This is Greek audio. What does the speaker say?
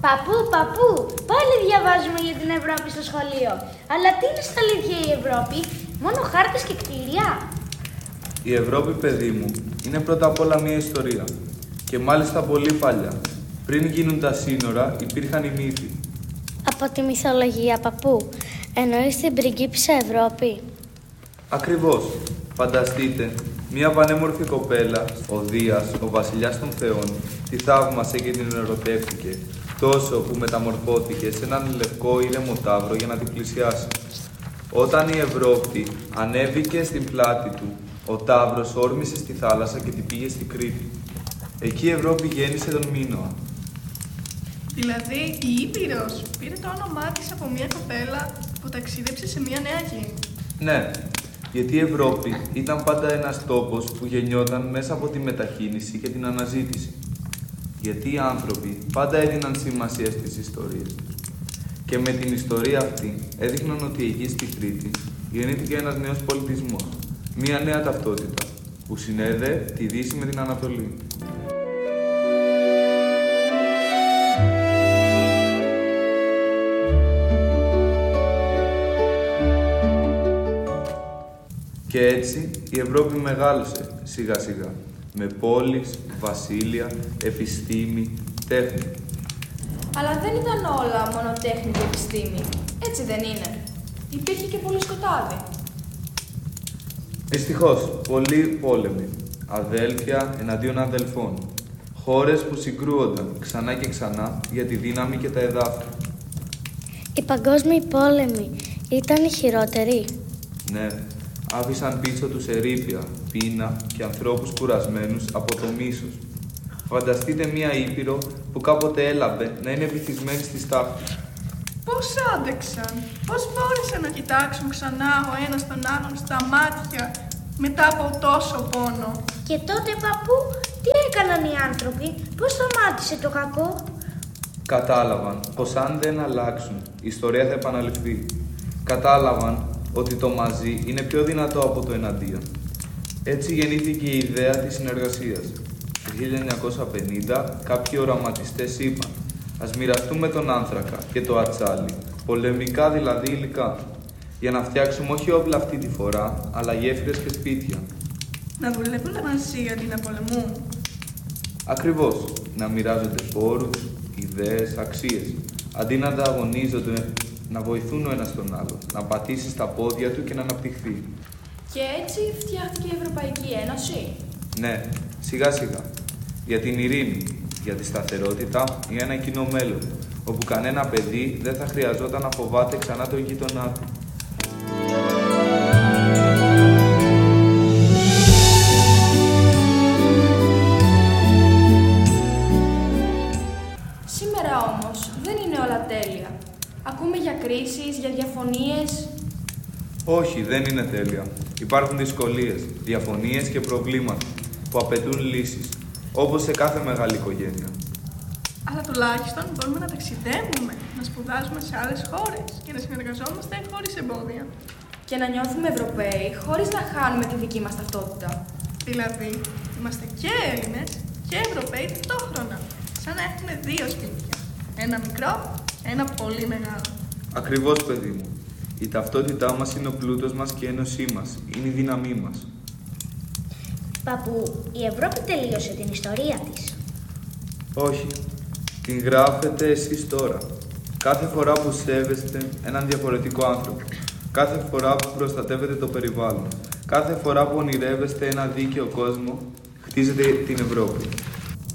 Παππού, πάλι διαβάζουμε για την Ευρώπη στο σχολείο. Αλλά τι είναι στα αλήθεια η Ευρώπη, μόνο χάρτες και κτίρια? Η Ευρώπη, παιδί μου, είναι πρώτα απ' όλα μια ιστορία. Και μάλιστα πολύ παλιά. Πριν γίνουν τα σύνορα, υπήρχαν οι μύθοι. Από τη μυθολογία, παππού, εννοείς την πριγκίπισσα Ευρώπη? Ακριβώς. Φανταστείτε, μια πανέμορφη κοπέλα, ο Δίας, ο βασιλιάς των θεών, τη θαύμασε και την ερωτεύτηκε, τόσο που μεταμορφώθηκε σε έναν λευκό ήρεμο ταύρο για να την πλησιάσει. Όταν η Ευρώπη ανέβηκε στην πλάτη του, ο ταύρος όρμησε στη θάλασσα και την πήγε στη Κρήτη. Εκεί η Ευρώπη γέννησε τον Μίνωα. Δηλαδή, η Ήπειρος πήρε το όνομά της από μια κοπέλα που ταξίδεψε σε μια νέα γη. Ναι, γιατί η Ευρώπη ήταν πάντα ένας τόπος που γεννιόταν μέσα από τη μετακίνηση και την αναζήτηση. Γιατί οι άνθρωποι πάντα έδιναν σημασία στις ιστορίες. Και με την ιστορία αυτή έδειχναν ότι εκεί στη Κρήτη γεννήθηκε ένας νέος πολιτισμός, μια νέα ταυτότητα που συνέδεε τη Δύση με την Ανατολή. Και έτσι η Ευρώπη μεγάλωσε σιγά σιγά, με πόλεις, βασίλεια, επιστήμη, τέχνη. Αλλά δεν ήταν όλα μόνο τέχνη και επιστήμη. Έτσι δεν είναι? Υπήρχε και πολύ σκοτάδι. Δυστυχώς, πολλοί πόλεμοι, αδέλφια εναντίον αδελφών, χώρες που συγκρούονταν ξανά και ξανά για τη δύναμη και τα εδάφη. Οι παγκόσμιοι πόλεμοι ήταν οι χειρότεροι. Ναι, άφησαν πίσω τους ερήπια, πείνα και ανθρώπους κουρασμένους από το μίσος. Φανταστείτε μία Ήπειρο που κάποτε έλαμπε να είναι βυθισμένη στη στάχτη. Πώς άντεξαν, πώς μπόρεσαν να κοιτάξουν ξανά ο ένας τον άλλον στα μάτια μετά από τόσο πόνο? Και τότε, παππού, τι έκαναν οι άνθρωποι, πώς σταμάτησε το κακό? Κατάλαβαν πως αν δεν αλλάξουν, η ιστορία θα επαναληφθεί. Κατάλαβαν ότι το μαζί είναι πιο δυνατό από το εναντίον. Έτσι γεννήθηκε η ιδέα της συνεργασίας. Το 1950 κάποιοι οραματιστές είπαν «Ας μοιραστούμε τον άνθρακα και το ατσάλι, πολεμικά δηλαδή υλικά, για να φτιάξουμε όχι όπλα αυτή τη φορά, αλλά γέφυρες και σπίτια». Να δουλεύουν μαζί αντί να πολεμούν. Ακριβώς, να μοιράζονται πόρους, ιδέες, αξίες, αντί να ανταγωνίζονται, να βοηθούν ο ένας τον άλλο, να πατήσει στα πόδια του και να αναπτυχθεί. Και έτσι φτιάχτηκε η Ευρωπαϊκή Ένωση. Ναι, σιγά σιγά. Για την ειρήνη, για τη σταθερότητα, για ένα κοινό μέλλον, όπου κανένα παιδί δεν θα χρειαζόταν να φοβάται ξανά τον γείτονά του. Σήμερα όμως δεν είναι όλα τέλεια. Ακούμε για κρίσεις, για διαφωνίες. Όχι, δεν είναι τέλεια. Υπάρχουν δυσκολίες, διαφωνίες και προβλήματα που απαιτούν λύσεις, όπως σε κάθε μεγάλη οικογένεια. Αλλά τουλάχιστον μπορούμε να ταξιδεύουμε, να σπουδάζουμε σε άλλες χώρες και να συνεργαζόμαστε χωρίς εμπόδια. Και να νιώθουμε Ευρωπαίοι χωρίς να χάνουμε τη δική μας ταυτότητα. Δηλαδή, είμαστε και Έλληνες και Ευρωπαίοι ταυτόχρονα, σαν να έχουμε δύο σπίτια. Ένα μικρό και ένα πολύ μεγάλο. Ακριβώς, παιδί μου. Η ταυτότητά μας είναι ο πλούτος μας και η ένωσή μας. Είναι η δύναμή μας. Παππού, η Ευρώπη τελείωσε την ιστορία της? Όχι. Την γράφετε εσείς τώρα. Κάθε φορά που σέβεστε έναν διαφορετικό άνθρωπο. Κάθε φορά που προστατεύετε το περιβάλλον. Κάθε φορά που ονειρεύεστε ένα δίκαιο κόσμο, χτίζετε την Ευρώπη.